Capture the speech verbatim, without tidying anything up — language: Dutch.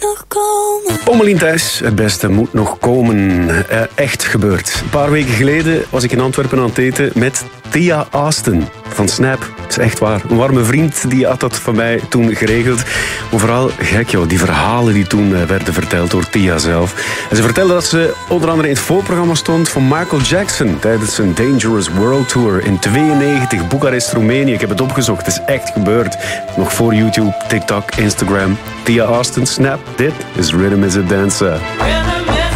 nog komen. Pommelien Thijs, het beste moet nog komen. Uh, echt gebeurd. Een paar weken geleden was ik in Antwerpen aan het eten met Thea Aasten van Snap. Dat is echt waar. Een warme vriend die had dat van mij toen geregeld. Maar vooral gek joh, die verhalen die toen uh, werden verteld door Thea zelf. En ze vertelde dat ze onder andere in het voorprogramma stond van Michael Jackson tijdens zijn Dangerous World Tour in tweeënnegentig, Boekarest, Roemenië. Ik heb het opgezocht, het is echt gebeurd. Nog voor YouTube, TikTok, Instagram. Thea Aasten, Snap, dit is Rhythm is a Dancer.